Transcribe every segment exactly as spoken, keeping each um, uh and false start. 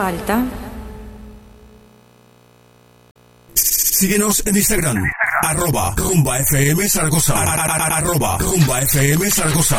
falta. Síguenos en Instagram, arroba Rumba F M Zaragoza, arroba Rumba F M Zaragoza.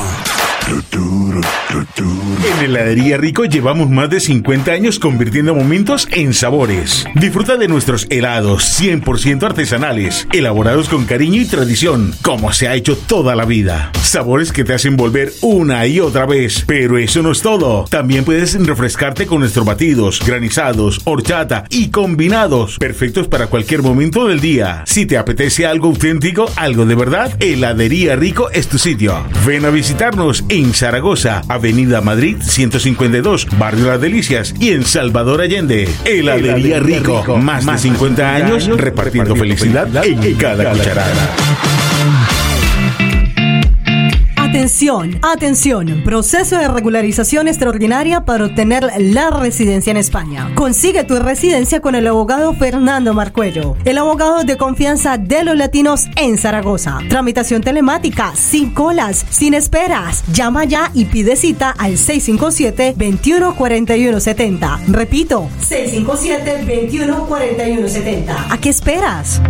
En Heladería Rico llevamos más de cincuenta años convirtiendo momentos en sabores. Disfruta de nuestros helados cien por ciento artesanales, elaborados con cariño y tradición, como se ha hecho toda la vida. Sabores que te hacen volver una y otra vez. Pero eso no es todo. También puedes refrescarte con nuestros batidos, granizados, horchata y combinados, perfectos para cualquier momento del día. Si te apetece algo auténtico, algo de verdad, Heladería Rico es tu sitio. Ven a visitarnos en Zaragoza, Avenida Madrid ciento cincuenta y dos, Barrio Las Delicias, y en Salvador Allende. Heladería, Heladería Rico, Rico, más de cincuenta años repartiendo felicidad en cada cucharada. Atención, atención, proceso de regularización extraordinaria para obtener la residencia en España. Consigue tu residencia con el abogado Fernando Marcuello, el abogado de confianza de los latinos en Zaragoza. Tramitación telemática, sin colas, sin esperas. Llama ya y pide cita al seis cinco siete, veintiuno cuarenta y uno setenta. Repito, seis cinco siete, veintiuno cuarenta y uno setenta. ¿A qué esperas?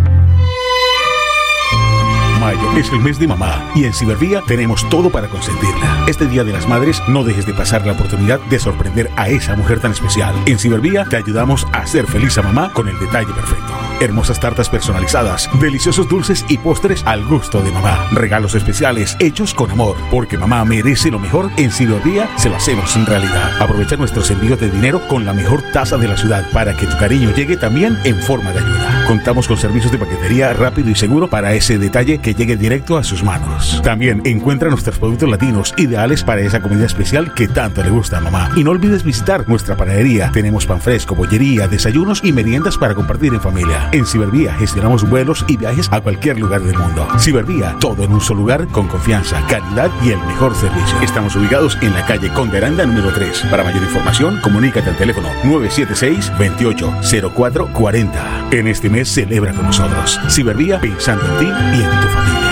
Mayo es el mes de mamá y en Cibervía tenemos todo para consentirla. Este Día de las Madres no dejes de pasar la oportunidad de sorprender a esa mujer tan especial. En Cibervía te ayudamos a hacer feliz a mamá con el detalle perfecto. Hermosas tartas personalizadas, deliciosos dulces y postres al gusto de mamá. Regalos especiales hechos con amor, porque mamá merece lo mejor. En Cibervía se lo hacemos en realidad. Aprovecha nuestros envíos de dinero con la mejor tasa de la ciudad para que tu cariño llegue también en forma de ayuda. Contamos con servicios de paquetería rápido y seguro para ese detalle que llegue directo a sus manos. También encuentra nuestros productos latinos ideales para esa comida especial que tanto le gusta a mamá. Y no olvides visitar nuestra panadería. Tenemos pan fresco, bollería, desayunos y meriendas para compartir en familia. En Cibervía gestionamos vuelos y viajes a cualquier lugar del mundo. Cibervía, todo en un solo lugar con confianza, calidad y el mejor servicio. Estamos ubicados en la calle Conde Aranda número tres. Para mayor información, comunícate al teléfono nueve siete seis, veintiocho cero cuatro cuarenta. En este mes celebra con nosotros. Cibervía, pensando en ti y en tu familia.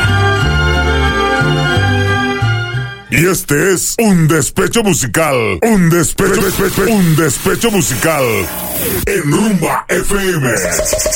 Y este es un despecho musical. Un despecho, despecho, un despecho musical en Rumba F M.